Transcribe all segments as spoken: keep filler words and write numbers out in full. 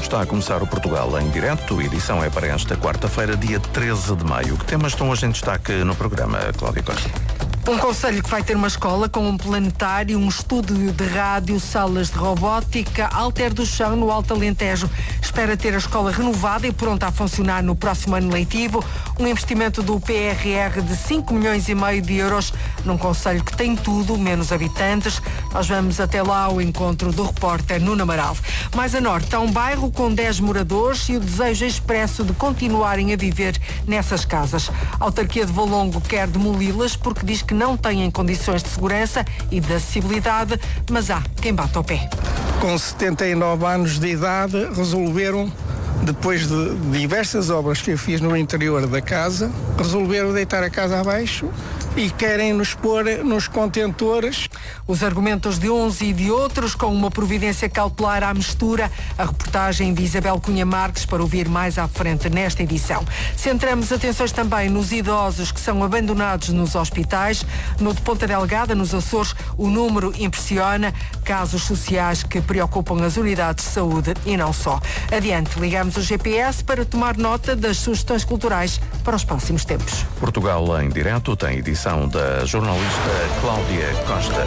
Está a começar o Portugal em direto. A edição é para esta quarta-feira, dia treze de maio. Que temas estão hoje em destaque no programa, Cláudia Costa? Um concelho que vai ter uma escola com um planetário, um estúdio de rádio, salas de robótica, Alter do Chão, no Alto Alentejo. Espera ter a escola renovada e pronta a funcionar no próximo ano letivo. Um investimento do P R R de cinco milhões e meio de euros num concelho que tem tudo, menos habitantes. Nós vamos até lá ao encontro do repórter Nuno Amaral. Mais a norte, há um bairro com dez moradores e o desejo expresso de continuarem a viver nessas casas. A autarquia de Valongo quer demoli-las porque diz que não têm condições de segurança e de acessibilidade, mas há quem bate ao pé. Com setenta e nove anos de idade, resolveram, depois de diversas obras que eu fiz no interior da casa, resolveram deitar a casa abaixo e querem nos pôr nos contentores. Os argumentos de uns e de outros, com uma providência cautelar à mistura. A reportagem de Isabel Cunha Marques para ouvir mais à frente nesta edição. Centramos atenções também nos idosos que são abandonados nos hospitais. No de Ponta Delgada, nos Açores, o número impressiona. Casos sociais que preocupam as unidades de saúde e não só. Adiante, ligamos o G P S para tomar nota das sugestões culturais para os próximos tempos. Portugal em direto tem edição da jornalista Cláudia Costa.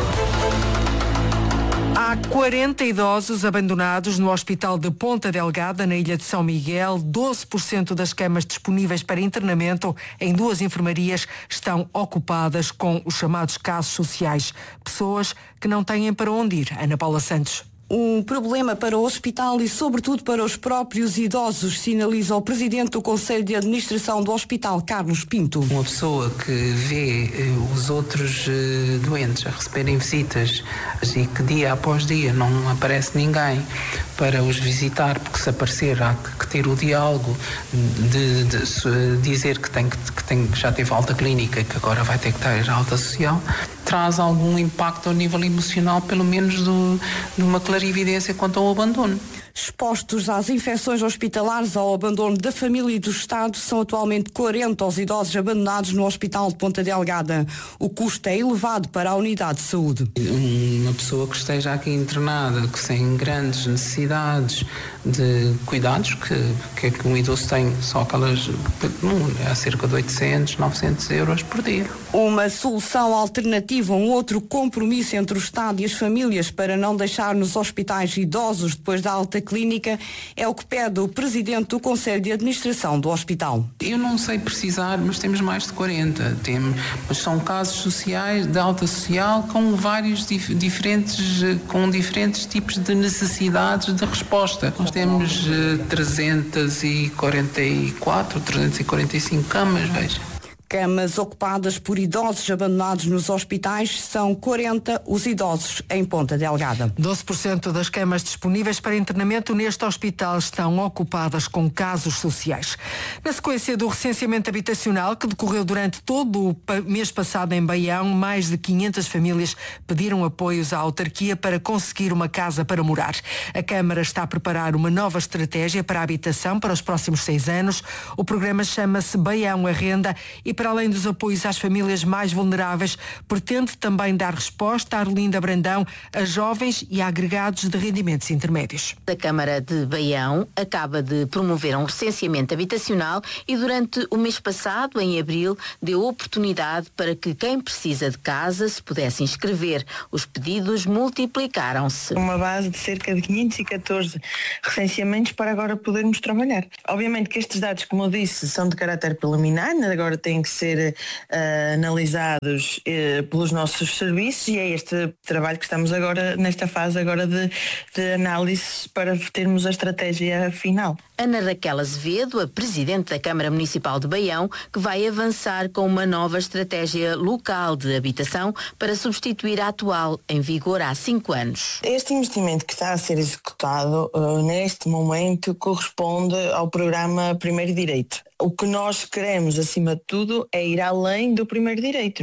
Há quarenta idosos abandonados no Hospital de Ponta Delgada, na Ilha de São Miguel. doze por cento das camas disponíveis para internamento em duas enfermarias estão ocupadas com os chamados casos sociais. Pessoas que não têm para onde ir. Ana Paula Santos. Um problema para o hospital e, sobretudo, para os próprios idosos, sinaliza o presidente do Conselho de Administração do Hospital, Carlos Pinto. Uma pessoa que vê eh, os outros eh, doentes a receberem visitas e que dia após dia não aparece ninguém para os visitar, porque se aparecer há que, que ter o diálogo de, de, de dizer que, tem, que, tem, que já teve alta clínica e que agora vai ter que ter alta social, traz algum impacto ao nível emocional, pelo menos do, de uma clarividência quanto ao abandono. Expostos às infecções hospitalares, ao abandono da família e do Estado, são atualmente quarenta os idosos abandonados no Hospital de Ponta Delgada. O custo é elevado para a unidade de saúde. Uma pessoa que esteja aqui internada, que tem grandes necessidades de cuidados, que, que um idoso tem só aquelas, há cerca de oitocentos, novecentos euros por dia. Uma solução alternativa, um outro compromisso entre o Estado e as famílias para não deixar nos hospitais idosos depois da alta clínica, é o que pede o presidente do Conselho de Administração do hospital. Eu não sei precisar, mas temos mais de quarenta. Temos, mas são casos sociais, de alta social, com vários dif- diferentes, com diferentes tipos de necessidades de resposta. Nós temos uh, trezentas e quarenta e quatro, trezentas e quarenta e cinco camas, veja. Camas ocupadas por idosos abandonados nos hospitais, são quarenta os idosos em Ponta Delgada. doze por cento das camas disponíveis para internamento neste hospital estão ocupadas com casos sociais. Na sequência do recenseamento habitacional, que decorreu durante todo o mês passado em Baião, mais de quinhentas famílias pediram apoios à autarquia para conseguir uma casa para morar. A Câmara está a preparar uma nova estratégia para a habitação para os próximos seis anos. O programa chama-se Baião à Renda e, para além dos apoios às famílias mais vulneráveis, pretende também dar resposta, a Arlinda Brandão, a jovens e a agregados de rendimentos intermédios. A Câmara de Baião acaba de promover um recenseamento habitacional e durante o mês passado, em abril, deu oportunidade para que quem precisa de casa se pudesse inscrever. Os pedidos multiplicaram-se. Uma base de cerca de quinhentos e catorze recenseamentos para agora podermos trabalhar. Obviamente que estes dados, como eu disse, são de caráter preliminar, agora têm que ser uh, analisados uh, pelos nossos serviços e é este trabalho que estamos agora, nesta fase agora de, de análise para termos a estratégia final. Ana Raquel Azevedo, a Presidente da Câmara Municipal de Baião, que vai avançar com uma nova estratégia local de habitação para substituir a atual, em vigor há cinco anos. Este investimento que está a ser executado uh, neste momento corresponde ao programa Primeiro Direito. O que nós queremos, acima de tudo, é ir além do primeiro direito, não é?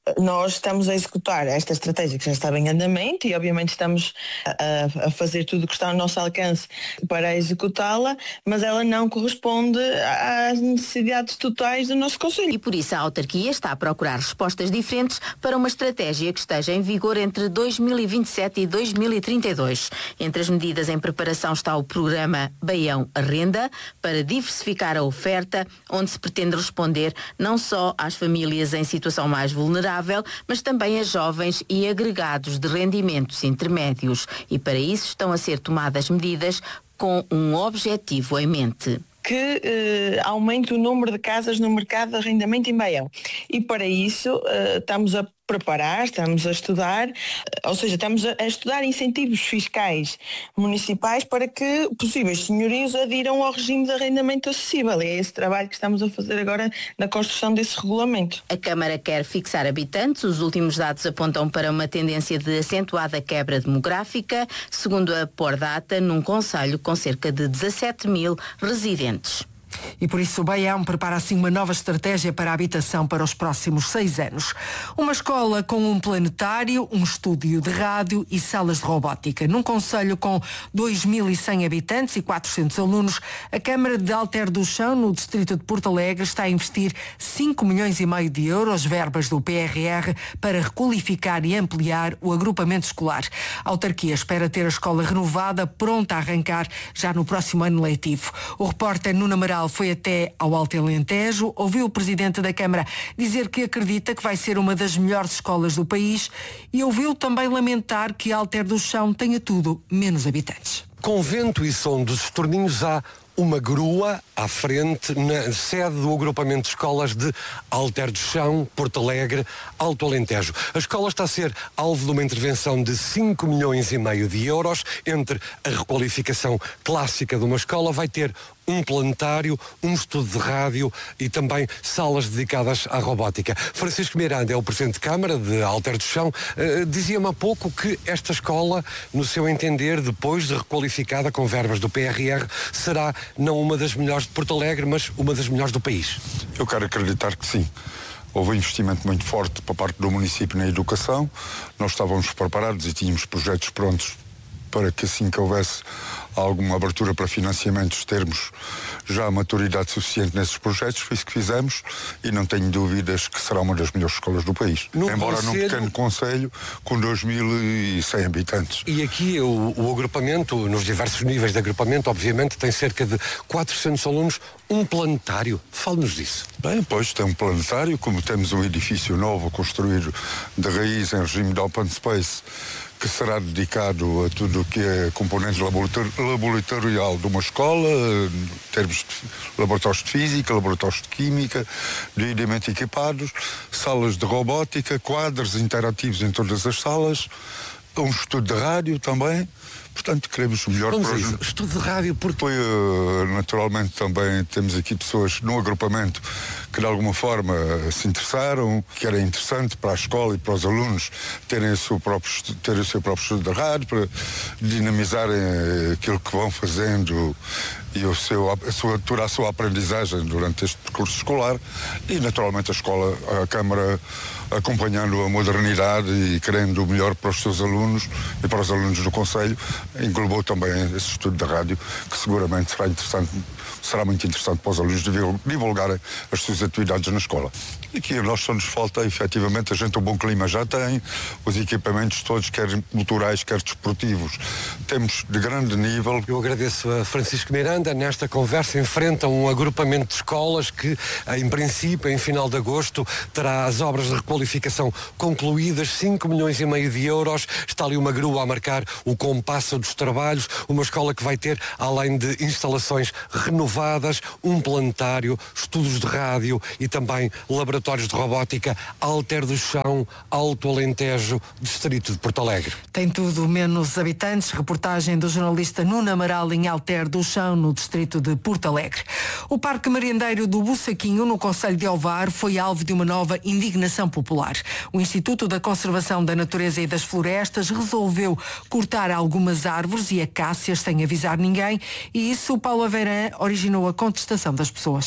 Nós estamos a executar esta estratégia que já estava em andamento e obviamente estamos a, a fazer tudo o que está ao nosso alcance para executá-la, mas ela não corresponde às necessidades totais do nosso concelho. E por isso a autarquia está a procurar respostas diferentes para uma estratégia que esteja em vigor entre dois mil e vinte e sete e dois mil e trinta e dois. Entre as medidas em preparação está o programa Baião Renda, para diversificar a oferta, onde se pretende responder não só às famílias em situação mais vulnerável, mas também a jovens e agregados de rendimentos intermédios. E para isso estão a ser tomadas medidas com um objetivo em mente. Que eh, aumente o número de casas no mercado de arrendamento em Baião. E para isso eh, estamos a preparar, estamos a estudar, ou seja, estamos a, a estudar incentivos fiscais municipais para que possíveis senhorios adiram ao regime de arrendamento acessível. E é esse trabalho que estamos a fazer agora na construção desse regulamento. A Câmara quer fixar habitantes. Os últimos dados apontam para uma tendência de acentuada quebra demográfica, segundo a Pordata, num concelho com cerca de dezassete mil residentes. E por isso o Baião prepara assim uma nova estratégia para a habitação para os próximos seis anos. Uma escola com um planetário, um estúdio de rádio e salas de robótica. Num concelho com dois mil e cem habitantes e quatrocentos alunos, a Câmara de Alter do Chão, no distrito de Porto Alegre, está a investir cinco milhões e meio de euros, verbas do P R R, para requalificar e ampliar o agrupamento escolar. A autarquia espera ter a escola renovada, pronta a arrancar já no próximo ano letivo. O repórter Nuno Amaral foi até ao Alto Alentejo, ouviu o presidente da Câmara dizer que acredita que vai ser uma das melhores escolas do país e ouviu também lamentar que Alter do Chão tenha tudo menos habitantes. Com vento e som dos estorninhos há uma grua à frente na sede do agrupamento de escolas de Alter do Chão, Porto Alegre, Alto Alentejo. A escola está a ser alvo de uma intervenção de cinco milhões e meio de euros. Entre a requalificação clássica de uma escola, vai ter um planetário, um estudo de rádio e também salas dedicadas à robótica. Francisco Miranda é o Presidente de Câmara de Alter do Chão. Uh, dizia-me há pouco que esta escola, no seu entender, depois de requalificada com verbas do P R R, será não uma das melhores de Porto Alegre, mas uma das melhores do país. Eu quero acreditar que sim. Houve um investimento muito forte por parte do município na educação. Nós estávamos preparados e tínhamos projetos prontos para que assim que houvesse alguma abertura para financiamentos termos já maturidade suficiente nesses projetos. Foi isso que fizemos e não tenho dúvidas que será uma das melhores escolas do país. No Embora concelho... num pequeno concelho com dois mil e cem habitantes. E aqui o, o agrupamento, nos diversos níveis de agrupamento, obviamente tem cerca de quatrocentos alunos, um planetário. Fale-nos disso. Bem, pois tem um planetário, como temos um edifício novo a construir de raiz em regime de open space, que será dedicado a tudo o que é componente laboratorial de uma escola, em termos de laboratórios de física, laboratórios de química, devidamente equipados, salas de robótica, quadros interativos em todas as salas, um estudo de rádio também. Portanto, queremos o melhor para isso. Estudo de rádio, porque... Foi, uh, naturalmente, também temos aqui pessoas no agrupamento que, de alguma forma, se interessaram, que era interessante para a escola e para os alunos terem o seu próprio, terem o seu próprio estudo de rádio, para dinamizarem aquilo que vão fazendo e o seu, a sua, toda a sua aprendizagem durante este percurso escolar. E, naturalmente, a escola, a Câmara, acompanhando a modernidade e querendo o melhor para os seus alunos e para os alunos do Concelho, englobou também esse estudo da rádio, que seguramente será interessante, será muito interessante para os alunos divulgarem as suas atividades na escola. E aqui a nós só nos falta, efetivamente, a gente um bom clima já tem, os equipamentos todos, quer culturais, quer desportivos, temos de grande nível. Eu agradeço a Francisco Miranda. Nesta conversa enfrentam um agrupamento de escolas que, em princípio, em final de agosto, terá as obras de requalificação concluídas, cinco milhões e meio de euros. Está ali uma grua a marcar o compasso dos trabalhos, uma escola que vai ter, além de instalações renovadas, um planetário, estudos de rádio e também laboratórios de robótica. Alter do Chão, Alto Alentejo, distrito de Porto Alegre. Tem tudo menos habitantes. Reportagem do jornalista Nuno Amaral em Alter do Chão, no distrito de Porto Alegre. O Parque Merendeiro do Bussaquinho, no concelho de Ovar, foi alvo de uma nova indignação popular. O Instituto da Conservação da Natureza e das Florestas resolveu cortar algumas árvores e acácias sem avisar ninguém, e isso, Paulo Aveirã, originou a contestação das pessoas.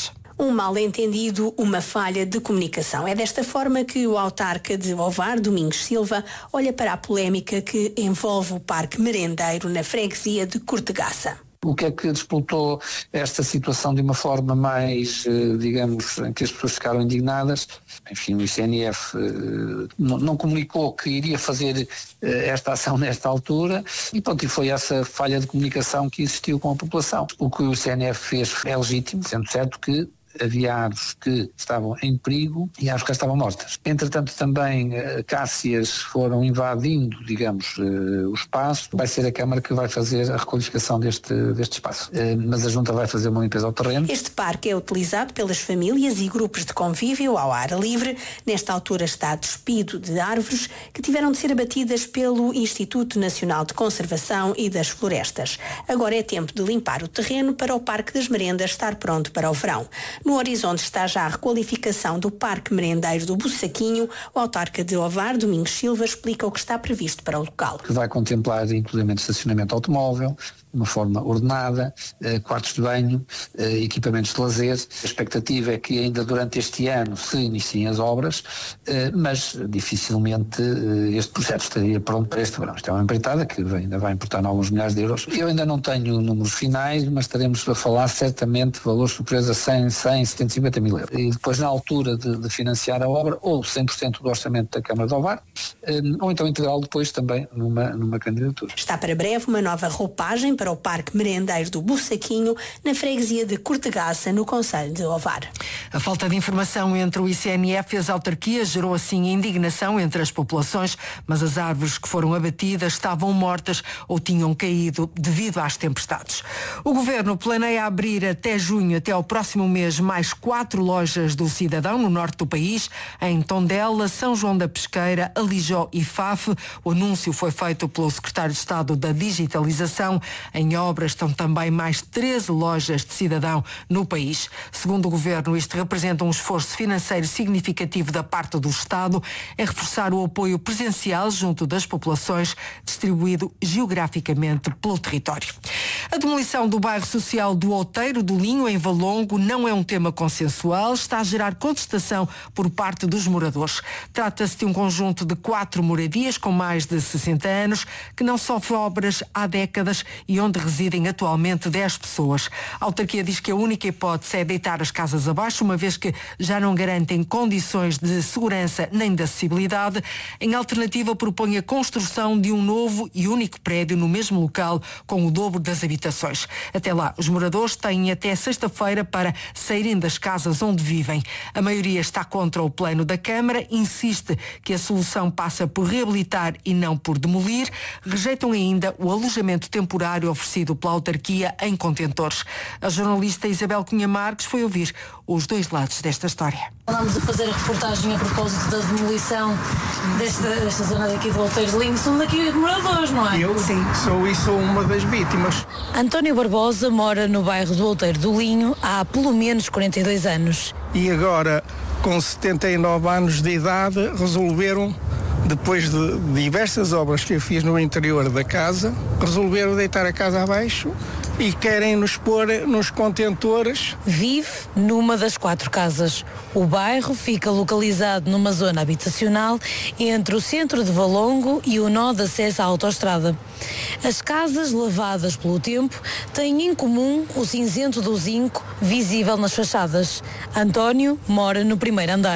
um mal-entendido, uma falha de comunicação. É desta forma que o autarca de Ovar, Domingos Silva, olha para a polémica que envolve o Parque Merendeiro na freguesia de Cortegaça. O que é que disputou esta situação de uma forma mais, digamos, em que as pessoas ficaram indignadas? Enfim, o I C N F eh, não, não comunicou que iria fazer eh, esta ação nesta altura e pronto, e foi essa falha de comunicação que existiu com a população. O que o I C N F fez é legítimo, sendo certo que havia aves que estavam em perigo e aves que estavam mortas. Entretanto, também uh, cássias foram invadindo, digamos, uh, o espaço. Vai ser a Câmara que vai fazer a requalificação deste, deste espaço. Uh, mas a Junta vai fazer uma limpeza ao terreno. Este parque é utilizado pelas famílias e grupos de convívio ao ar livre. Nesta altura está despido de árvores que tiveram de ser abatidas pelo Instituto Nacional de Conservação e das Florestas. Agora é tempo de limpar o terreno para o Parque das Merendas estar pronto para o verão. No horizonte está já a requalificação do Parque Merendeiro do Bussaquinho. O autarca de Ovar, Domingos Silva, explica o que está previsto para o local. Que vai contemplar inclusive estacionamento automóvel, de uma forma ordenada, eh, quartos de banho, eh, equipamentos de lazer. A expectativa é que ainda durante este ano se iniciem as obras, eh, mas dificilmente eh, este projeto estaria pronto para este verão. Isto é uma empreitada que ainda vai importar alguns milhares de euros. Eu ainda não tenho números finais, mas estaremos a falar certamente de valores superiores a cem, cem, setenta e cinquenta mil euros. E depois, na altura de, de financiar a obra, ou cem por cento do orçamento da Câmara de Ovar, eh, ou então integral depois também numa, numa candidatura. Está para breve uma nova roupagem para o Parque Merendeiro do Bussaquinho, na freguesia de Cortegaça, no concelho de Ovar. A falta de informação entre o I C N F e as autarquias gerou assim indignação entre as populações, mas as árvores que foram abatidas estavam mortas ou tinham caído devido às tempestades. O Governo planeia abrir até junho, até ao próximo mês, mais quatro lojas do Cidadão no norte do país, em Tondela, São João da Pesqueira, Alijó e Faf. O anúncio foi feito pelo Secretário de Estado da Digitalização. Em obras estão também mais treze lojas de Cidadão no país. Segundo o Governo, isto representa um esforço financeiro significativo da parte do Estado em reforçar o apoio presencial junto das populações, distribuído geograficamente pelo território. A demolição do bairro social do Outeiro do Linho, em Valongo, não é um tema consensual, está a gerar contestação por parte dos moradores. Trata-se de um conjunto de quatro moradias com mais de sessenta anos que não sofre obras há décadas e onde residem atualmente dez pessoas. A autarquia diz que a única hipótese é deitar as casas abaixo, uma vez que já não garantem condições de segurança nem de acessibilidade. Em alternativa, propõe a construção de um novo e único prédio no mesmo local, com o dobro das habitações. Até lá, os moradores têm até sexta-feira para saírem das casas onde vivem. A maioria está contra o plano da Câmara, insiste que a solução passa por reabilitar e não por demolir. Rejeitam ainda o alojamento temporário oferecido pela autarquia em contentores. A jornalista Isabel Cunha Marques foi ouvir os dois lados desta história. Vamos a fazer a reportagem a propósito da demolição desta, desta zona daqui do Outeiro de Linho. São daqui moradores, não é? Eu sim, sou e sou uma das vítimas. António Barbosa mora no bairro do Outeiro do Linho há pelo menos quarenta e dois anos. E agora, com setenta e nove anos de idade, resolveram, depois de diversas obras que eu fiz no interior da casa, resolveram deitar a casa abaixo e querem nos pôr nos contentores. Vive numa das quatro casas. O bairro fica localizado numa zona habitacional entre o centro de Valongo e o nó de acesso à autoestrada. As casas, lavadas pelo tempo, têm em comum o cinzento do zinco visível nas fachadas. António mora no primeiro andar.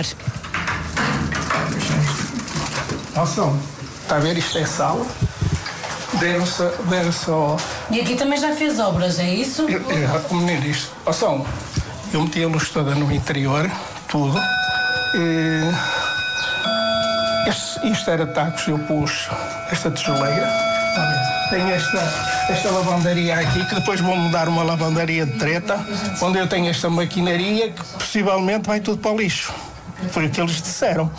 Nossa, está a ver? Isto é sala. Deram-se deram ao... E aqui também já fez obras, é isso? Eu, eu, como nem disse. Nossa, eu meti a luz toda no interior, tudo. E... Este, isto era tacos, eu pus esta tijoleira. Tenho esta, esta lavandaria aqui, que depois vou mudar uma lavandaria de treta, onde eu tenho esta maquinaria que possivelmente vai tudo para o lixo. Foi o que eles disseram.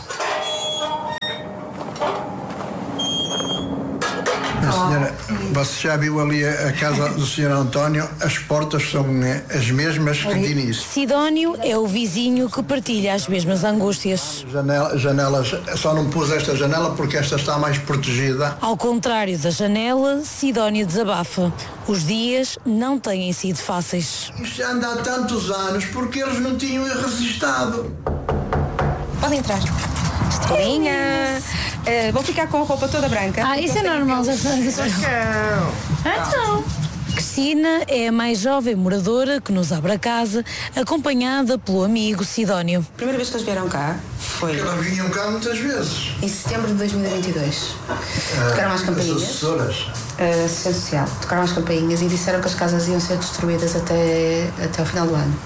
Senhora, você já viu ali a, a casa do senhor António? As portas são as mesmas que de início. Sidónio é o vizinho que partilha as mesmas angústias. Janela, janelas, só não pus esta janela porque esta está mais protegida. Ao contrário da janela, Sidónio desabafa. Os dias não têm sido fáceis. Isto já anda há tantos anos porque eles não tinham resistado. Podem entrar. Estrelinha. Uh, vou ficar com a roupa toda branca. Ah, isso é normal. Já Ah, não. Cristina é a mais jovem moradora que nos abre a casa, acompanhada pelo amigo Sidónio. A primeira vez que eles vieram cá foi... Porque eles vinham cá muitas vezes. Em setembro de dois mil e vinte e dois. Ah, tocaram as campainhas. As assessoras. A assistência social. Tocaram as campainhas e disseram que as casas iam ser destruídas até, até ao final do ano.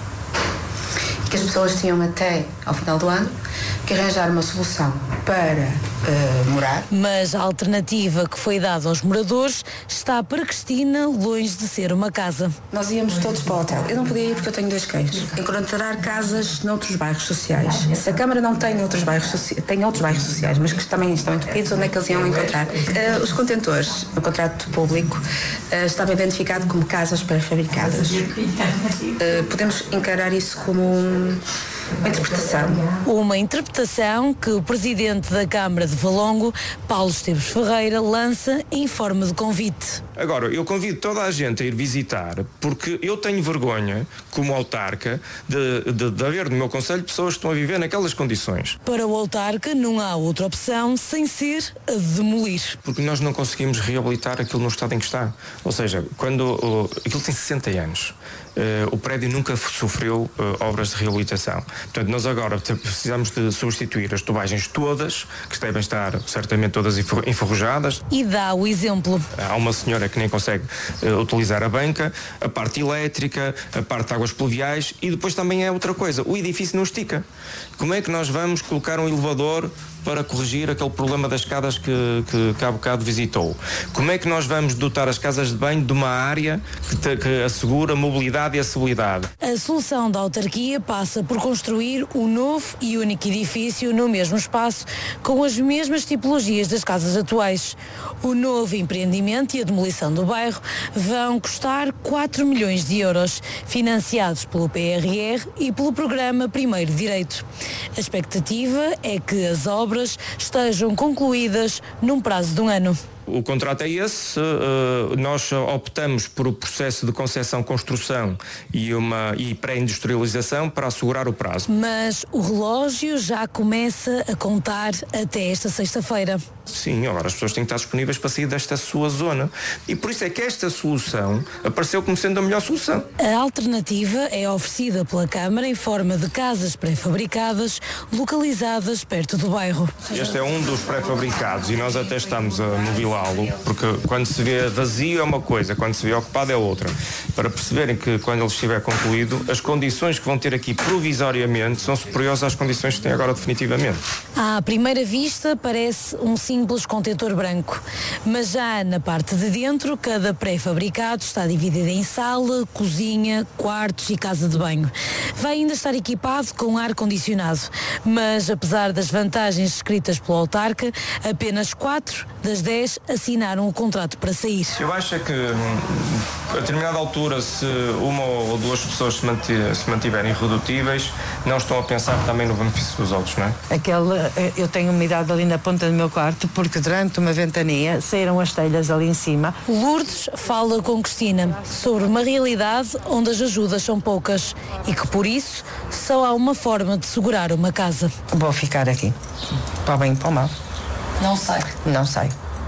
E que as pessoas tinham até ao final do ano que arranjar uma solução para uh, morar. Mas a alternativa que foi dada aos moradores está para Cristina longe de ser uma casa. Nós íamos todos para o hotel. Eu não podia ir porque eu tenho dois cães. Encontrar casas noutros bairros sociais. Se a Câmara não tem outros bairros sociais, tem outros bairros sociais, mas que também estão entupidos, onde é que eles iam encontrar? Uh, os contentores, o contrato público, uh, estava identificado como casas pré-fabricadas. Uh, podemos encarar isso como um... Uma interpretação. Uma interpretação que o presidente da Câmara de Valongo, Paulo Esteves Ferreira, lança em forma de convite. Agora, eu convido toda a gente a ir visitar, porque eu tenho vergonha, como autarca, de, de, de haver no meu concelho pessoas que estão a viver naquelas condições. Para o autarca não há outra opção sem ser a de demolir. Porque nós não conseguimos reabilitar aquilo no estado em que está. Ou seja, quando uh, aquilo tem sessenta anos. Uh, o prédio nunca sofreu uh, obras de reabilitação. Portanto, nós agora precisamos de substituir as tubagens todas, que devem estar certamente todas enferrujadas. E dá o exemplo. Há uma senhora que nem consegue uh, utilizar a banca, a parte elétrica, a parte de águas pluviais, e depois também é outra coisa, o edifício não estica. Como é que nós vamos colocar um elevador para corrigir aquele problema das escadas que, que, que há bocado visitou? Como é que nós vamos dotar as casas de banho de uma área que, te, que assegura mobilidade e acessibilidade? A solução da autarquia passa por construir um novo e único edifício no mesmo espaço, com as mesmas tipologias das casas atuais. O novo empreendimento e a demolição do bairro vão custar quatro milhões de euros, financiados pelo P R R e pelo programa Primeiro Direito. A expectativa é que as obras estejam concluídas num prazo de um ano. O contrato é esse, nós optamos por o processo de concessão-construção e, uma, e pré-industrialização para assegurar o prazo. Mas o relógio já começa a contar até esta sexta-feira. Sim, agora as pessoas têm que estar disponíveis para sair desta sua zona. E por isso é que esta solução apareceu como sendo a melhor solução. A alternativa é oferecida pela Câmara em forma de casas pré-fabricadas localizadas perto do bairro. Este é um dos pré-fabricados e nós até estamos a mobilá-lo, porque quando se vê vazio é uma coisa, quando se vê ocupado é outra. Para perceberem que quando ele estiver concluído, as condições que vão ter aqui provisoriamente são superiores às condições que têm agora definitivamente. À primeira vista parece um simples contentor branco, mas já na parte de dentro, cada pré-fabricado está dividido em sala, cozinha, quartos e casa de banho. Vai ainda estar equipado com ar-condicionado, mas apesar das vantagens descritas pelo autarca, apenas quatro das dez assinaram o contrato para sair. Eu acho é que a determinada altura, se uma ou duas pessoas se mantiverem irredutíveis, não estão a pensar também no benefício dos outros, não é? Aquela, eu tenho umidade ali na ponta do meu quarto porque durante uma ventania saíram as telhas ali em cima. Lourdes fala com Cristina sobre uma realidade onde as ajudas são poucas e que por isso só há uma forma de segurar uma casa. Vou ficar aqui, para o bem e para o mal. Não sai. Não sai.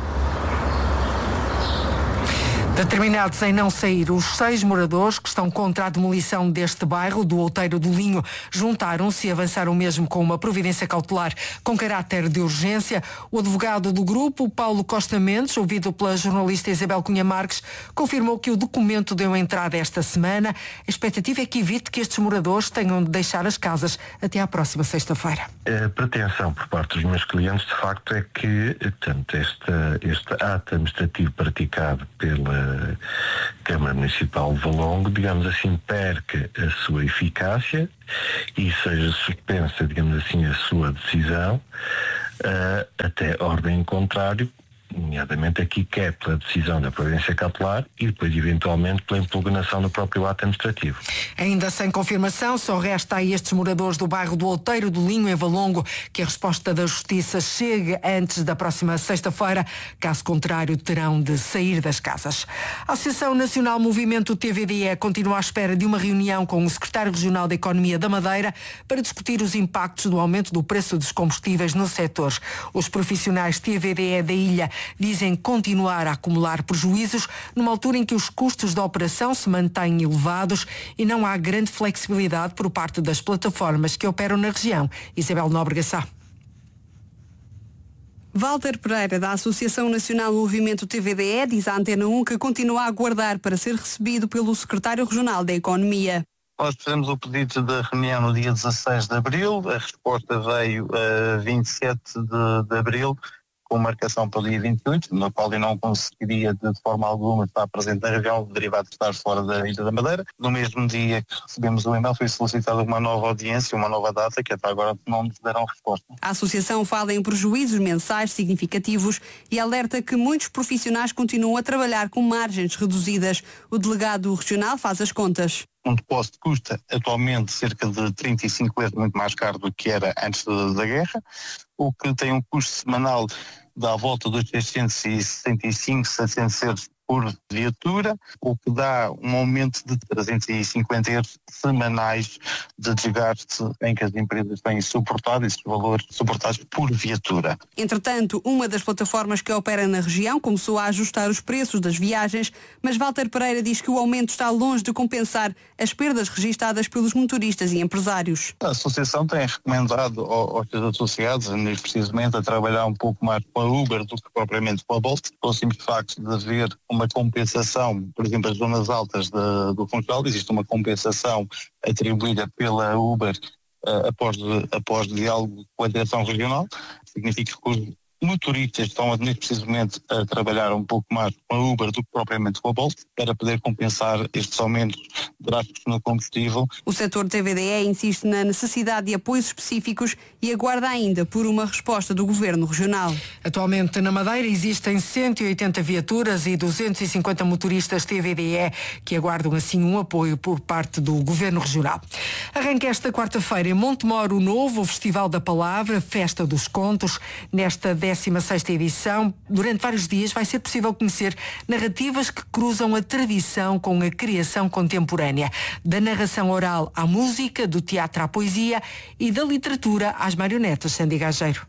Determinados em não sair, os seis moradores que estão contra a demolição deste bairro, do Outeiro do Linho, juntaram-se e avançaram mesmo com uma providência cautelar com caráter de urgência. O advogado do grupo, Paulo Costa Mendes, ouvido pela jornalista Isabel Cunha Marques, confirmou que o documento deu entrada esta semana. A expectativa é que evite que estes moradores tenham de deixar as casas até à próxima sexta-feira. A pretensão por parte dos meus clientes, de facto, é que tanto este, este ato administrativo praticado pela Câmara Municipal de Valongo, digamos assim, perca a sua eficácia e seja suspensa, digamos assim, a sua decisão uh, até ordem em contrário, nomeadamente aqui quer pela decisão da providência cautelar e depois eventualmente pela impugnação do próprio ato administrativo. Ainda sem confirmação, só resta a estes moradores do bairro do Outeiro do Linho, em Valongo, que a resposta da Justiça chegue antes da próxima sexta-feira. Caso contrário, terão de sair das casas. A Associação Nacional Movimento T V D E continua à espera de uma reunião com o Secretário Regional da Economia da Madeira para discutir os impactos do aumento do preço dos combustíveis no setor. Os profissionais T V D E da ilha dizem continuar a acumular prejuízos numa altura em que os custos da operação se mantêm elevados e não há grande flexibilidade por parte das plataformas que operam na região. Isabel Nóbrega Sá. Walter Pereira, da Associação Nacional Movimento T V D E, diz à Antena um que continua a aguardar para ser recebido pelo Secretário Regional da Economia. Nós fizemos o pedido da reunião no dia dezasseis de abril, a resposta veio a vinte e sete de, de abril, com marcação para o dia vinte e oito, na qual eu não conseguiria de forma alguma estar presente na reunião, derivado de estar fora da Ilha da Madeira. No mesmo dia que recebemos o e-mail foi solicitada uma nova audiência, uma nova data, que até agora não nos deram resposta. A Associação fala em prejuízos mensais significativos e alerta que muitos profissionais continuam a trabalhar com margens reduzidas. O delegado regional faz as contas. Um depósito custa atualmente cerca de trinta e cinco euros, muito mais caro do que era antes da guerra, o que tem um custo semanal da volta dos seiscentos e sessenta e cinco, setecentos euros por viatura, o que dá um aumento de trezentos e cinquenta euros semanais de desgaste em que as empresas têm suportado esses valores suportados por viatura. Entretanto, uma das plataformas que opera na região começou a ajustar os preços das viagens, mas Walter Pereira diz que o aumento está longe de compensar as perdas registadas pelos motoristas e empresários. A associação tem recomendado aos seus associados, precisamente, a trabalhar um pouco mais com a Uber do que propriamente com a Bolt, pelo simples facto de haver uma compensação, por exemplo, as zonas altas de, do Funchal, existe uma compensação atribuída pela Uber uh, após, após diálogo com a direção regional, significa que os motoristas estão neste precisamente a trabalhar um pouco mais com a Uber do que propriamente com a Bolt para poder compensar estes aumentos drásticos no combustível. O setor T V D E insiste na necessidade de apoios específicos e aguarda ainda por uma resposta do Governo Regional. Atualmente na Madeira existem cento e oitenta viaturas e duzentos e cinquenta motoristas T V D E que aguardam assim um apoio por parte do Governo Regional. Arranca esta quarta-feira em Montemor o Novo, o Festival da Palavra, Festa dos Contos. Nesta décima sexta edição, durante vários dias vai ser possível conhecer narrativas que cruzam a tradição com a criação contemporânea. Da narração oral à música, do teatro à poesia e da literatura às marionetas. Sandy Gageiro.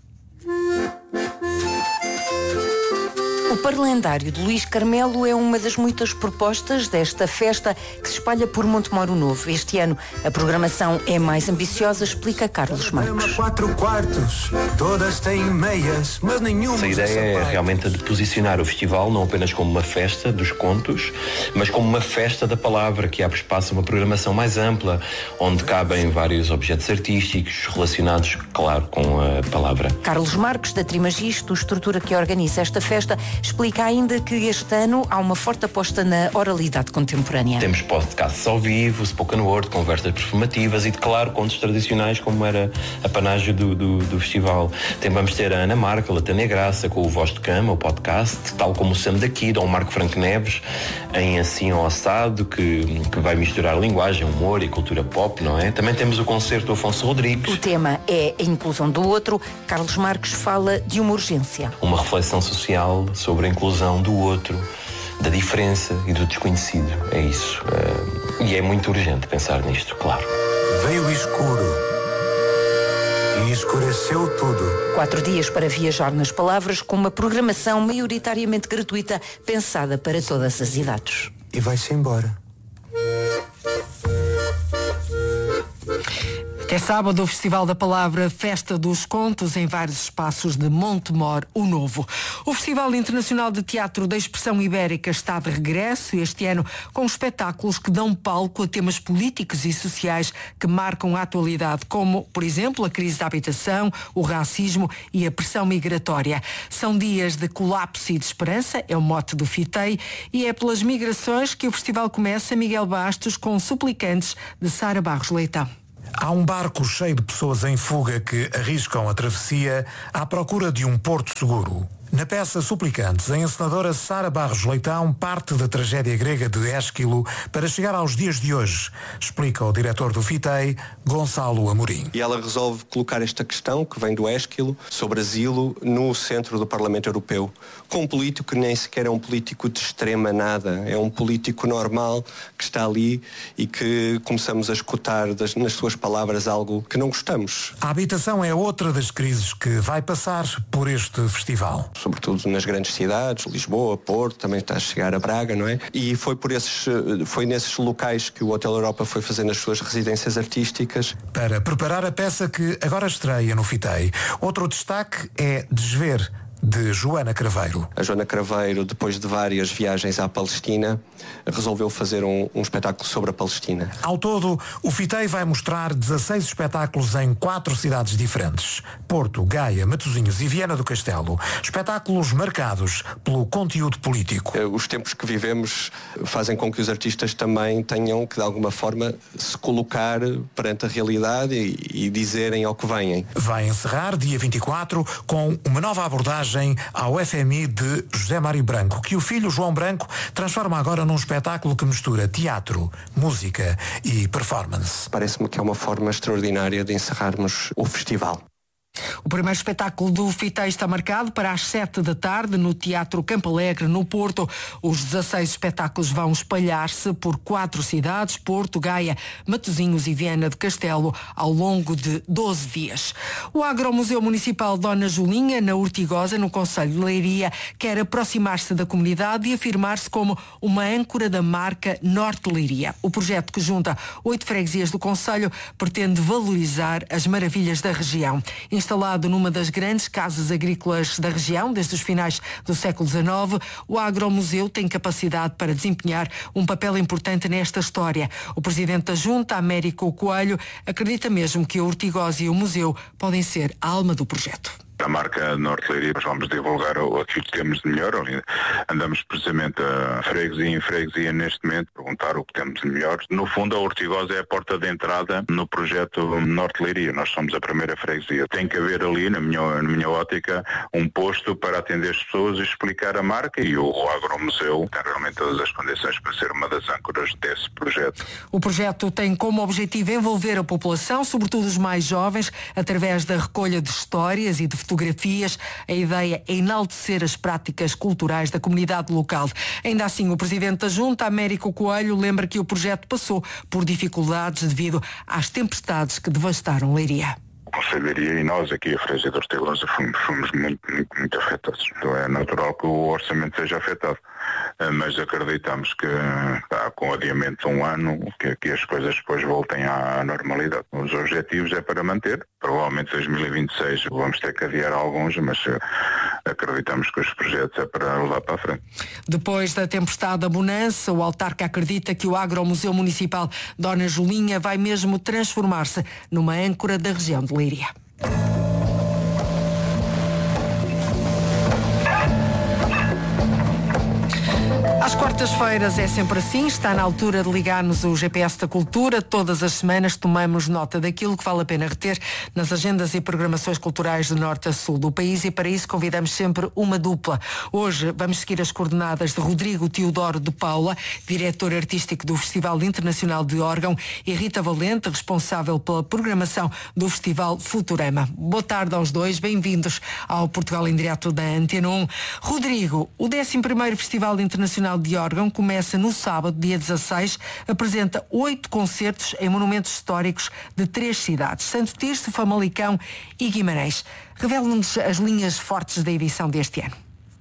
O Parlamentário de Luís Carmelo é uma das muitas propostas desta festa que se espalha por Montemor Novo. Este ano a programação é mais ambiciosa, explica Carlos Marcos. Quatro quartos, todas têm meias, mas nenhuma. A ideia é realmente de posicionar o festival não apenas como uma festa dos contos, mas como uma festa da palavra, que abre espaço a uma programação mais ampla, onde cabem vários objetos artísticos relacionados, claro, com a palavra. Carlos Marcos, da Trimagisto, estrutura que organiza esta festa, explica ainda que este ano há uma forte aposta na oralidade contemporânea. Temos podcasts ao vivo, spoken word, conversas performativas e, claro, contos tradicionais, como era a panágio do, do, do festival. Também vamos ter a Ana Markel, a Tânia Graça, com o Voz de Cama, o podcast, tal como o Sam daqui, Dom Marco Franco Neves, em Assim ao Assado, que, que vai misturar linguagem, humor e cultura pop, não é? Também temos o concerto do Afonso Rodrigues. O tema é a inclusão do outro. Carlos Marcos fala de uma urgência. Uma reflexão social sobre a inclusão do outro, da diferença e do desconhecido. É isso. Uh, e é muito urgente pensar nisto, claro. Veio escuro e escureceu tudo. Quatro dias para viajar nas palavras, com uma programação maioritariamente gratuita, pensada para todas as idades. E vai-se embora. Até sábado, o Festival da Palavra, Festa dos Contos, em vários espaços de Montemor o Novo. O Festival Internacional de Teatro da Expressão Ibérica está de regresso este ano com espetáculos que dão palco a temas políticos e sociais que marcam a atualidade, como, por exemplo, a crise da habitação, o racismo e a pressão migratória. São dias de colapso e de esperança, é o mote do FITEI, e é pelas migrações que o festival começa. Miguel Bastos, com Suplicantes, de Sara Barros Leitão. Há um barco cheio de pessoas em fuga que arriscam a travessia à procura de um porto seguro. Na peça Suplicantes, a encenadora Sara Barros Leitão parte da tragédia grega de Ésquilo para chegar aos dias de hoje, explica o diretor do FITEI, Gonçalo Amorim. E ela resolve colocar esta questão, que vem do Ésquilo, sobre asilo, no centro do Parlamento Europeu, com um político que nem sequer é um político de extrema nada, é um político normal que está ali e que começamos a escutar das, nas suas palavras algo que não gostamos. A habitação é outra das crises que vai passar por este festival. Sobretudo nas grandes cidades, Lisboa, Porto, também está a chegar a Braga, não é? E foi por esses, foi nesses locais que o Hotel Europa foi fazendo as suas residências artísticas. Para preparar a peça que agora estreia no FITEI, outro destaque é Desver, de Joana Craveiro. A Joana Craveiro, depois de várias viagens à Palestina, resolveu fazer um, um espetáculo sobre a Palestina. Ao todo, o FITEI vai mostrar dezasseis espetáculos em quatro cidades diferentes: Porto, Gaia, Matosinhos e Viana do Castelo. Espetáculos marcados pelo conteúdo político. Os tempos que vivemos fazem com que os artistas também tenham que, de alguma forma, se colocar perante a realidade e, e dizerem ao que vêm. Vai encerrar, dia vinte e quatro, com uma nova abordagem ao F M I de José Mário Branco, que o filho João Branco transforma agora num espetáculo que mistura teatro, música e performance. Parece-me que é uma forma extraordinária de encerrarmos o festival. O primeiro espetáculo do FITEI está marcado para as sete da tarde no Teatro Campo Alegre, no Porto. Os dezasseis espetáculos vão espalhar-se por quatro cidades: Porto, Gaia, Matosinhos e Viana do Castelo, ao longo de doze dias. O Agromuseu Municipal Dona Julinha, na Ortigosa, no concelho de Leiria, quer aproximar-se da comunidade e afirmar-se como uma âncora da marca Norte Leiria. O projeto, que junta oito freguesias do concelho, pretende valorizar as maravilhas da região. Instalado numa das grandes casas agrícolas da região desde os finais do século dezenove, o Agromuseu tem capacidade para desempenhar um papel importante nesta história. O presidente da Junta, Américo Coelho, acredita mesmo que a Ortigosa e o museu podem ser a alma do projeto. A marca Norte Leiria, nós vamos divulgar aquilo que temos de melhor. Andamos precisamente a freguesia em freguesia neste momento, perguntar o que temos de melhor. No fundo, a Ortigosa é a porta de entrada no projeto Norte Leiria. Nós somos a primeira freguesia. Tem que haver ali, na minha, na minha ótica, um posto para atender as pessoas e explicar a marca, e o, o Agromuseu tem realmente todas as condições para ser uma das âncoras desse projeto. O projeto tem como objetivo envolver a população, sobretudo os mais jovens, através da recolha de histórias e de fotografias. A ideia é enaltecer as práticas culturais da comunidade local. Ainda assim, o presidente da Junta, Américo Coelho, lembra que o projeto passou por dificuldades devido às tempestades que devastaram Leiria. A Conselharia e nós aqui, a Freguesia de Ortigosa, fomos, fomos muito, muito, muito afetados. Então é natural que o orçamento seja afetado, mas acreditamos que, tá, com adiamento de um ano, que, que as coisas depois voltem à, à normalidade. Os objetivos é para manter. Provavelmente dois mil e vinte e seis vamos ter que adiar alguns, mas acreditamos que os projetos é para levar para a frente. Depois da tempestade da bonança, o autarca acredita que o Agromuseu Municipal Dona Julinha vai mesmo transformar-se numa âncora da região de Leiria. Às quartas-feiras é sempre assim, está na altura de ligar-nos o G P S da Cultura. Todas as semanas tomamos nota daquilo que vale a pena reter nas agendas e programações culturais de norte a sul do país, e para isso convidamos sempre uma dupla. Hoje vamos seguir as coordenadas de Rodrigo Teodoro de Paula, diretor artístico do Festival Internacional de Órgão, e Rita Valente, responsável pela programação do Festival Futurama. Boa tarde aos dois, bem-vindos ao Portugal em Direto da Antena um. Rodrigo, o décimo primeiro Festival Internacional de Órgão começa no sábado, dia dezasseis, apresenta oito concertos em monumentos históricos de três cidades: Santo Tirso, Famalicão e Guimarães. Revela-nos as linhas fortes da edição deste ano.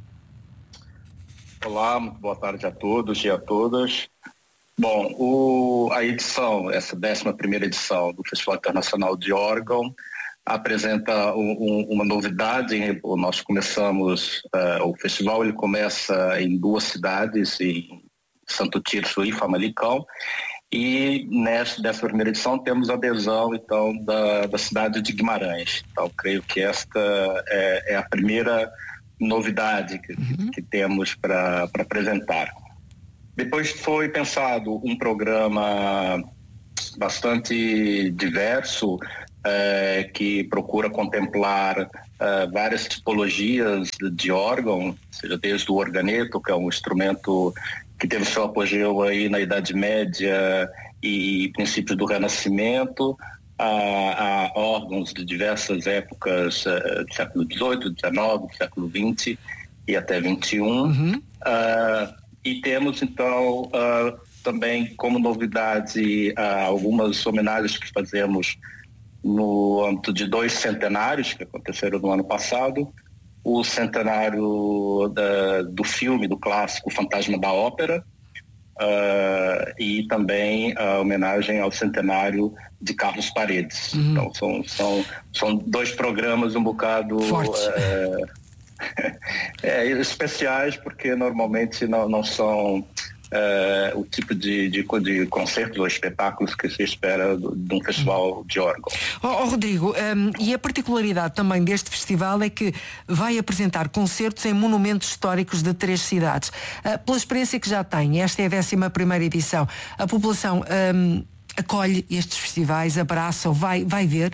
Olá, muito boa tarde a todos e a todas. Bom, o, a edição, essa décima primeira edição do Festival Internacional de Órgão, apresenta um, um, uma novidade. Nós começamos, uh, o festival ele começa em duas cidades, em Santo Tirso e Famalicão, e nessa dessa primeira edição temos a adesão então da, da cidade de Guimarães. Então creio que esta é, é a primeira novidade que, uhum. que temos para apresentar. Depois foi pensado um programa bastante diverso, é, que procura contemplar é, várias tipologias de, de órgão, ou seja, desde o organeto, que é um instrumento que teve seu apogeu aí na Idade Média e princípios do Renascimento, a, a órgãos de diversas épocas uh, do século dezoito, dezenove, do século vinte e até vinte e um. Uhum. Uh, e temos, então, uh, também como novidade uh, algumas homenagens que fazemos no âmbito de dois centenários que aconteceram no ano passado. O centenário da, do filme, do clássico Fantasma da Ópera, uh, e também a homenagem ao centenário de Carlos Paredes. Uhum. Então são, são, são dois programas um bocado uh, é, especiais, porque normalmente não, não são Uh, o tipo de, de, de concertos ou espetáculos que se espera do, de um festival de órgão. Oh, oh, Rodrigo, um, e a particularidade também deste festival é que vai apresentar concertos em monumentos históricos de três cidades. Uh, pela experiência que já tem, esta é a décima primeira edição, a população um, acolhe estes festivais, abraça, vai, vai ver?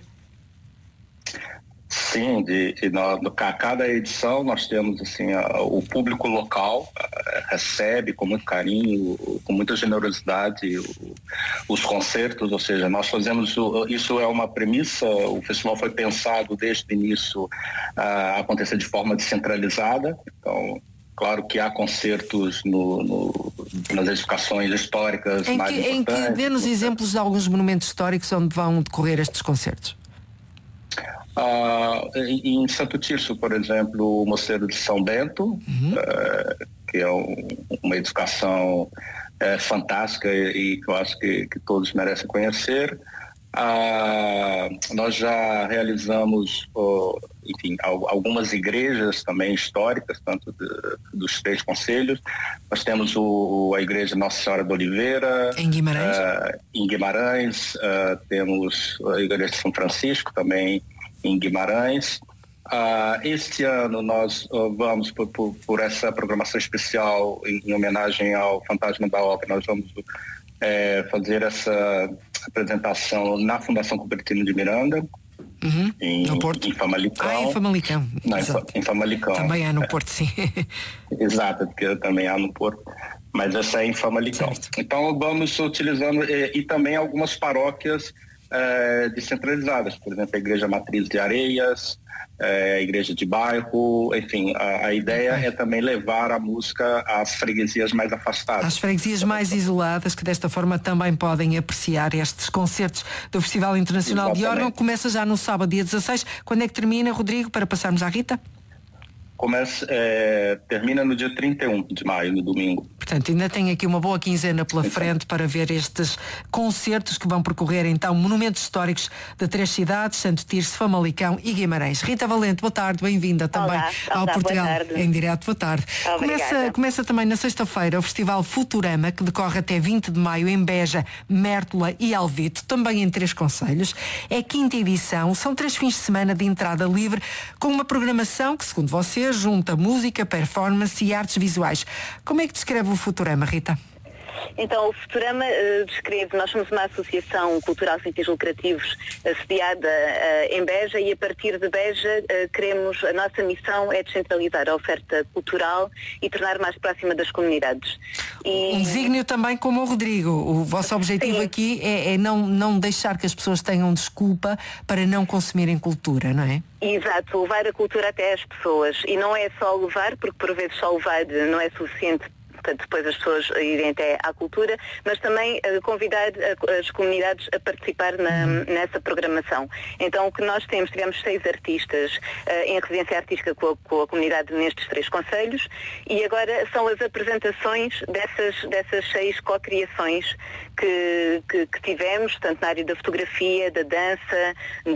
Sim, de, de, no, cada edição nós temos assim, a, o público local a, recebe com muito carinho, com muita generosidade o, os concertos, ou seja, nós fazemos, o, isso é uma premissa, o festival foi pensado desde o início a acontecer de forma descentralizada, então claro que há concertos no, no, nas edificações históricas em mais que, importantes. Em que dê-nos exemplos de alguns monumentos históricos onde vão decorrer estes concertos. Uh, em Santo Tirso, por exemplo, o Mosteiro de São Bento, uhum. uh, que é um, uma edificação uh, fantástica e, e que eu acho que, que todos merecem conhecer. Uh, nós já realizamos uh, enfim, algumas igrejas também históricas, tanto de, dos três concelhos. Nós temos o, a igreja Nossa Senhora de Oliveira em Guimarães, uh, em Guimarães uh, temos a igreja de São Francisco também em Guimarães. Uh, este ano nós uh, vamos, por, por, por essa programação especial em, em homenagem ao Fantasma da Ópera, nós vamos é, fazer essa apresentação na Fundação Cupertino de Miranda, uhum. em, no Porto. em Famalicão. Ah, em Famalicão. Não, em Famalicão. Também há no Porto, sim. Exato, porque também há no Porto. Mas essa é em Famalicão. Certo. Então vamos utilizando, e, e também algumas paróquias É, descentralizadas, por exemplo, a Igreja Matriz de Areias, é, a Igreja de Bairro, enfim, a, a ideia é também levar a música às freguesias mais afastadas. Às freguesias mais isoladas, que desta forma também podem apreciar estes concertos do Festival Internacional Exatamente. de Órgão. Começa já no sábado, dia dezasseis. Quando é que termina, Rodrigo, para passarmos à Rita? Começa, é, termina no dia trinta e um de maio, no domingo. Portanto, ainda tem aqui uma boa quinzena pela frente para ver estes concertos que vão percorrer então monumentos históricos de três cidades, Santo Tirso, Famalicão e Guimarães. Rita Valente, boa tarde, bem-vinda também Olá, ao olá, Portugal em direto. Boa tarde. Começa, começa também na sexta-feira o Festival Futurama, que decorre até vinte de maio em Beja, Mértola e Alvito, também em três concelhos. É a quinta edição, são três fins de semana de entrada livre, com uma programação que, segundo vocês, junta música, performance e artes visuais. Como é que descreve o Futurama, Rita? Então, o Futurama uh, descreve, nós somos uma associação cultural sem fins lucrativos sediada uh, em Beja e a partir de Beja uh, queremos, a nossa missão é descentralizar a oferta cultural e tornar mais próxima das comunidades. E... Um desígnio também como o Rodrigo, o vosso objetivo Sim. aqui é, é não, não deixar que as pessoas tenham desculpa para não consumirem cultura, não é? Exato, levar a cultura até às pessoas e não é só levar, porque por vezes só levar não é suficiente para depois as pessoas irem até à cultura, mas também uh, convidar uh, as comunidades a participar na, nessa programação. Então o que nós temos, tivemos seis artistas uh, em residência artística com a, com a comunidade nestes três concelhos e agora são as apresentações dessas, dessas seis co-criações que, que, que tivemos, tanto na área da fotografia, da dança,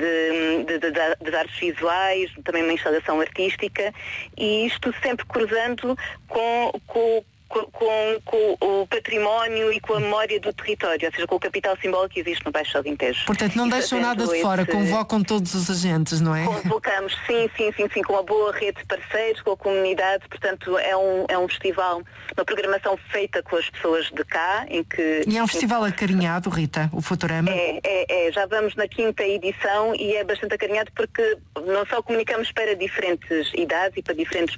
de, de, de, de, das artes visuais, também uma instalação artística e isto sempre cruzando com, com com, com, com o património e com a memória do território, ou seja, com o capital simbólico que existe no Baixo Alentejo. Portanto, não e deixam nada de esse... fora, convocam todos os agentes, não é? Convocamos, sim, sim, sim, sim, com uma boa rede de parceiros, com a comunidade, portanto é um, é um festival, uma programação feita com as pessoas de cá, em que... E é um festival acarinhado, Rita, o Futurama? É, é, é, já vamos na quinta edição e é bastante acarinhado porque não só comunicamos para diferentes idades e para diferentes